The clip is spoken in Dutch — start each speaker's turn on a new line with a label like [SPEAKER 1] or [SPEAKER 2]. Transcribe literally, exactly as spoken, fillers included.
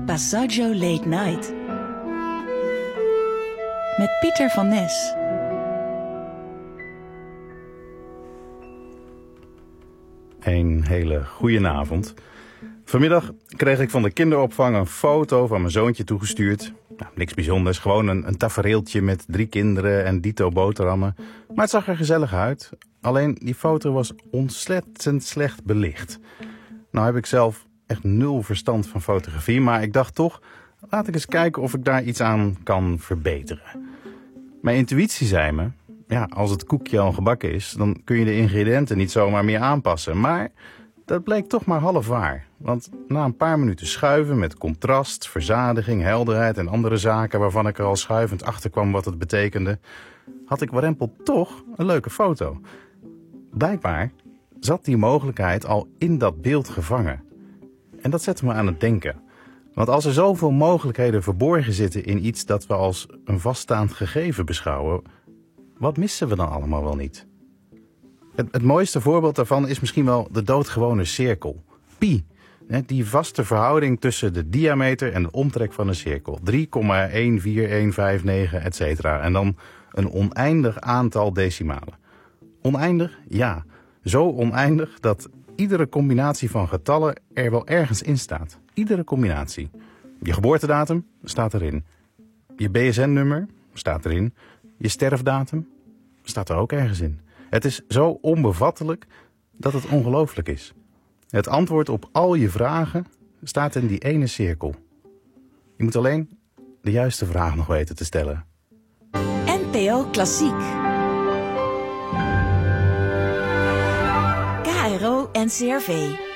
[SPEAKER 1] Passaggio Late Night. Met Pieter van Nes.
[SPEAKER 2] Een hele goeie avond. Vanmiddag kreeg ik van de kinderopvang een foto van mijn zoontje toegestuurd. Nou, niks bijzonders, gewoon een, een tafereeltje met drie kinderen en dito boterhammen. Maar het zag er gezellig uit. Alleen die foto was ontzettend slecht belicht. Nou heb ik zelf echt nul verstand van fotografie, maar ik dacht toch, laat ik eens kijken of ik daar iets aan kan verbeteren. Mijn intuïtie zei me, ja, als het koekje al gebakken is, dan kun je de ingrediënten niet zomaar meer aanpassen. Maar dat bleek toch maar half waar. Want na een paar minuten schuiven met contrast, verzadiging, helderheid en andere zaken waarvan ik er al schuivend achter kwam wat het betekende, had ik warempel toch een leuke foto. Blijkbaar zat die mogelijkheid al in dat beeld gevangen. En dat zette me aan het denken. Want als er zoveel mogelijkheden verborgen zitten in iets dat we als een vaststaand gegeven beschouwen, wat missen we dan allemaal wel niet? Het, het mooiste voorbeeld daarvan is misschien wel de doodgewone cirkel. Pi, die vaste verhouding tussen de diameter en de omtrek van een cirkel. drie komma een vier een vijf negen, et cetera. En dan een oneindig aantal decimalen. Oneindig? Ja. Zo oneindig dat iedere combinatie van getallen er wel ergens in staat. Iedere combinatie. Je geboortedatum staat erin. Je B S N-nummer staat erin. Je sterfdatum staat er ook ergens in. Het is zo onbevattelijk dat het ongelooflijk is. Het antwoord op al je vragen staat in die ene cirkel. Je moet alleen de juiste vraag nog weten te stellen.
[SPEAKER 1] N P O Klassiek. K R O N C R V.